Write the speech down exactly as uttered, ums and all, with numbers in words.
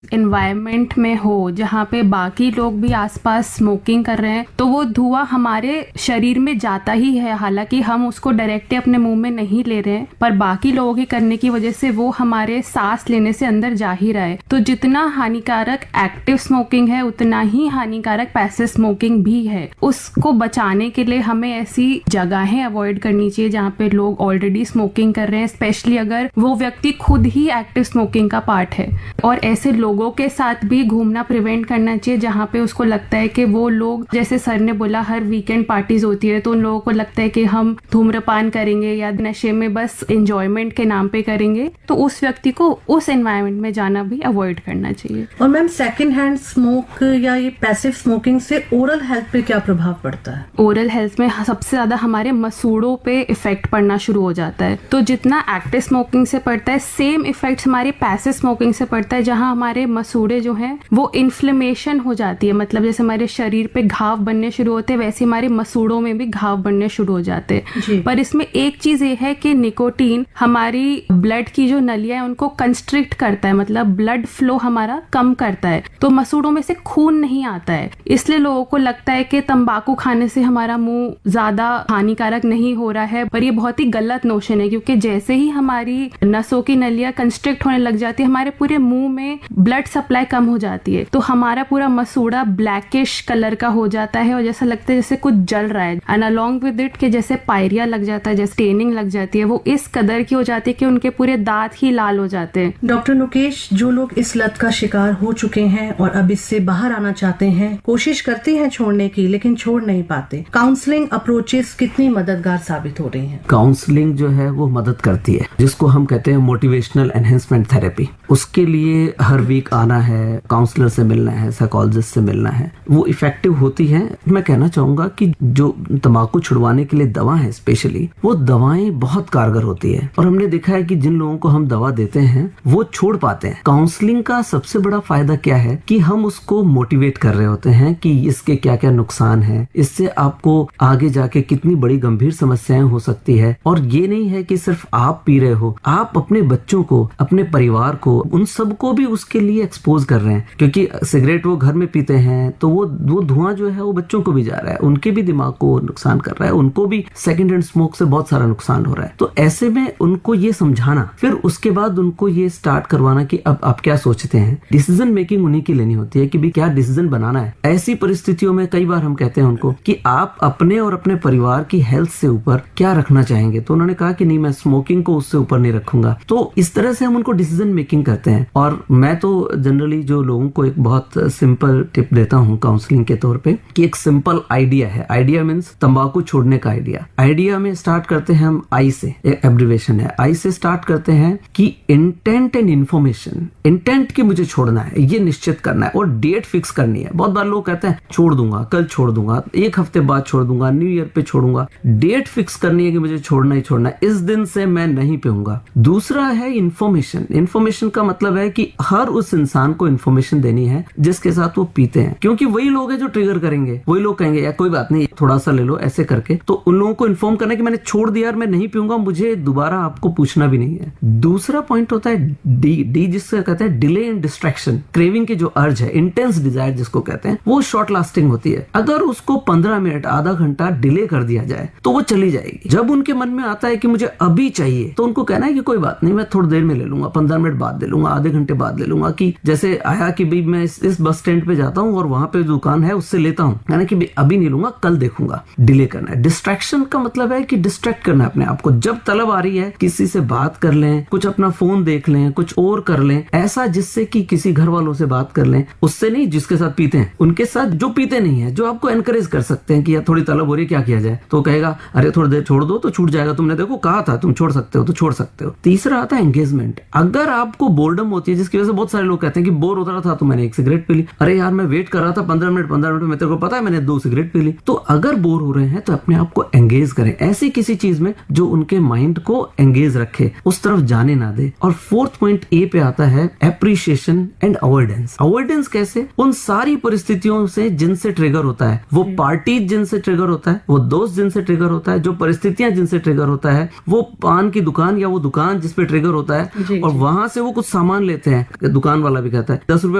Environment में हो जहाँ पे बाकी लोग भी आसपास स्मोकिंग कर रहे हैं तो वो धुआं हमारे शरीर में जाता ही है, हालांकि हम उसको डायरेक्टली अपने मुंह में नहीं ले रहे हैं, पर बाकी लोगों के करने की वजह से वो हमारे सांस लेने से अंदर जा ही रहा है। तो जितना हानिकारक एक्टिव स्मोकिंग है उतना ही हानिकारक पैसिव स्मोकिंग भी है। उसको बचाने के लिए हमें ऐसी जगहें अवॉइड करनी चाहिए जहाँ पे लोग ऑलरेडी स्मोकिंग कर रहे हैं, स्पेशली अगर वो व्यक्ति खुद ही एक्टिव स्मोकिंग का पार्ट है। और ऐसे लोगों के साथ भी घूमना प्रिवेंट करना चाहिए जहाँ पे उसको लगता है कि वो लोग, जैसे सर ने बोला, हर वीकेंड पार्टीज होती है तो उन लोगों को लगता है कि हम धूम्रपान करेंगे या नशे में बस एंजॉयमेंट के नाम पे करेंगे, तो उस व्यक्ति को उस एनवायरनमेंट में जाना भी अवॉइड करना चाहिए। और मैम, सेकेंड हैंड स्मोक या ये पैसिव स्मोकिंग से ओरल हेल्थ पे क्या प्रभाव पड़ता है? ओरल हेल्थ में सबसे ज्यादा हमारे मसूड़ों पे इफेक्ट पड़ना शुरू हो जाता है। तो जितना एक्टिव स्मोकिंग से पड़ता है, सेम इफेक्ट हमारी पैसिव स्मोकिंग से पड़ता है, जहाँ हमारे मसूड़े जो हैं वो इन्फ्लेमेशन हो जाती है। मतलब जैसे हमारे शरीर पे घाव बनने शुरू होते हैं वैसे हमारे मसूड़ों में भी घाव बनने शुरू हो जाते हैं। पर इसमें एक चीज ये है कि निकोटीन हमारी ब्लड की जो नलियां है उनको कंस्ट्रिक्ट करता है, मतलब ब्लड फ्लो हमारा कम करता है, तो मसूड़ों में से खून नहीं आता है। इसलिए लोगों को लगता है कि तंबाकू खाने से हमारा मुंह ज्यादा हानिकारक नहीं हो रहा है, पर ये बहुत ही गलत नोशन है, क्योंकि जैसे ही हमारी नसों की नलियां कंस्ट्रिक्ट होने लग जाती है हमारे पूरे मुंह में ब्लड सप्लाई कम हो जाती है, तो हमारा पूरा मसूड़ा ब्लैकिश कलर का हो जाता है और जैसा लगता है जैसे कुछ जल रहा है। एंड अलॉन्ग विद इट के जैसे पायरिया लग जाता है, जैसे टेनिंग लग जाती है, वो इस कदर की हो जाती है कि उनके पूरे दांत ही लाल हो जाते हैं। डॉक्टर नुकेश, जो लोग इस लत का शिकार हो चुके हैं और अब इससे बाहर आना चाहते हैं, कोशिश करते हैं छोड़ने की लेकिन छोड़ नहीं पाते, काउंसलिंग अप्रोचेस कितनी मददगार साबित हो रही हैं? काउंसलिंग जो है वो मदद करती है, जिसको हम कहते हैं मोटिवेशनल एनहेंसमेंट थेरेपी। उसके लिए हर वीक आना है, काउंसलर से मिलना है, साइकोलॉजिस्ट से मिलना है, वो इफेक्टिव होती है। मैं कहना चाहूंगा कि जो तंबाकू छुड़वाने के लिए दवा है स्पेशली, वो दवाएं बहुत कारगर होती है और हमने देखा है कि जिन लोगों को हम दवा देते हैं वो छोड़ पाते हैं। काउंसलिंग का सबसे बड़ा फायदा क्या है कि हम उसको मोटिवेट कर रहे होते हैं कि इसके क्या क्या नुकसान है, इससे आपको आगे जाके कितनी बड़ी गंभीर समस्याएं हो सकती है। और ये नहीं है कि सिर्फ आप पी रहे हो, आप अपने बच्चों को, अपने परिवार को, उन सबको भी उसके लिए एक्सपोज कर रहे हैं, क्योंकि सिगरेट वो घर में पीते हैं तो वो वो धुआं जो है वो बच्चों को भी जा रहा है, उनके भी दिमाग को नुकसान कर रहा है, उनको भी सेकेंड हैंड स्मोक से बहुत सारा नुकसान हो रहा है। तो ऐसे में उनको ये समझाना, फिर उसके बाद उनको ये स्टार्ट करवाना कि अब आप क्या सोचते हैं। डिसीजन मेकिंग उन्हीं की लेनी होती है कि भी क्या डिसीजन बनाना है। ऐसी परिस्थितियों में कई बार हम कहते हैं उनको कि आप अपने और अपने परिवार की हेल्थ से ऊपर क्या रखना चाहेंगे, तो उन्होंने कहा कि नहीं, मैं स्मोकिंग को उससे ऊपर नहीं रखूंगा। तो इस तरह से हम उनको डिसीजन मेकिंग करते हैं। और मैं तो जनरली जो लोगों को एक बहुत सिंपल टिप देता हूँ काउंसलिंग के तौर पे कि एक सिंपल आइडिया है। आइडिया मीन्स तंबाकू छोड़ने का आइडिया। आइडिया में स्टार्ट करते हैं हम आई से, एक एब्रिवेशन है, आई से स्टार्ट करते हैं कि इंटेंट एंड इन्फॉर्मेशन। इंटेंट की मुझे छोड़ना है, ये निश्चित करना है और डेट फिक्स करनी है। बहुत बार लोग कहते हैं छोड़ दूंगा, कल छोड़ दूंगा, एक हफ्ते बाद छोड़ दूंगा, न्यू ईयर पे छोड़ूंगा। डेट फिक्स करनी है कि मुझे छोड़ना ही छोड़ना है, इस दिन से मैं नहीं पीऊंगा। दूसरा है इन्फॉर्मेशन। इन्फॉर्मेशन का मतलब है कि हर उस इंसान को इन्फॉर्मेशन देनी है जिसके साथ वो पीते हैं, क्योंकि वही लोग हैं जो ट्रिगर करेंगे। वही लोग कहेंगे यार कोई बात नहीं, थोड़ा सा ले लो, ऐसे करके। तो उन लोगों को इन्फॉर्म करना है कि मैंने छोड़ दिया और मैं नहीं पीऊंगा, मुझे दोबारा आपको पूछना भी नहीं है। दूसरा पॉइंट होता है डी डी जिससे कहते हैं डिले एंड डिस्ट्रैक्शन। क्रेविंग की जो अर्ज है, इंटेंस डिजायर जिसको कहते हैं, वो शॉर्ट लास्टिंग होती है। अगर उसको पंद्रह मिनट, आधा घंटा डिले कर दिया जाए तो वो चली जाएगी। जब उनके मन में आता है कि मुझे अभी चाहिए, तो उनको कहना है कि कोई बात नहीं, मैं थोड़ी देर में ले लूंगा, पंद्रह मिनट बाद ले लूंगा, आधे घंटे बाद ले लूंगा। कि जैसे आया कि भाई मैं इस, इस बस स्टैंड पे जाता हूँ और वहां पे दुकान है उससे लेता हूँ, यानी कि अभी नहीं लूंगा, कल देखूंगा। डिले करना है। डिस्ट्रैक्शन का मतलब है कि डिस्ट्रैक्ट करना है अपने आप को। जब तलब आ रही है किसी से बात कर लें, कुछ अपना फोन देख लें, कुछ और कर लें, ऐसा जिससे कि किसी घर वालों से बात कर लें, उससे नहीं जिसके साथ पीते हैं, उनके साथ जो पीते नहीं है, जो आपको एनकरेज कर सकते हैं कि यार थोड़ी तलब हो रही है, क्या किया जाए। तो कहेगा अरे थोड़ी देर छोड़ दो तो छूट जाएगा, तुमने देखो कहा था तुम छोड़ सकते हो तो छोड़ सकते हो। तीसरा आता है एंगेजमेंट। अगर आपको बोर्डम होती है, जिसकी वजह से बहुत सारे लोग कहते हैं कि बोर होता रहा था तो मैंने एक सिगरेट पी ली, अरे यार मैं वेट कर रहा था पंद्रह मिनट पंद्रह मिनट में, तेरे को पता है मैंने दो सिगरेट पी ली। तो अगर बोर हो रहे हैं तो अपने आप को एंगेज करें ऐसी किसी चीज में जो उनके माइंड को एंगेज रखे, उस तरफ जाने ना दे। और फोर्थ पॉइंट ए पे आता है एप्रिशिएशन एंड अवॉइडेंस। अवॉइडेंस कैसे? उन सारी परिस्थितियों से जिनसे ट्रिगर होता है, वो पार्टी जिनसे ट्रिगर होता है, वो दोस्त जिनसे ट्रिगर होता है, जो परिस्थितियां जिनसे ट्रिगर होता है, वो पान की दुकान या वो दुकान जिसपे ट्रिगर होता है, और वहां से वो कुछ कुछ सामान लेते हैं, दुकान वाला भी कहता है दस रुपए